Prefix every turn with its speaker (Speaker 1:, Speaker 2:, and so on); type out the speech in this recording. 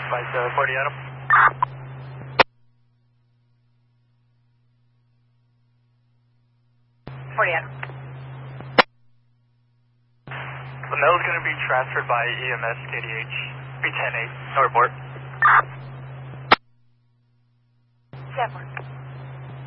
Speaker 1: 40 Adam.
Speaker 2: 40 Adam.
Speaker 1: The mail is going to be transferred by EMS KDH B10-8. No report.
Speaker 2: 7.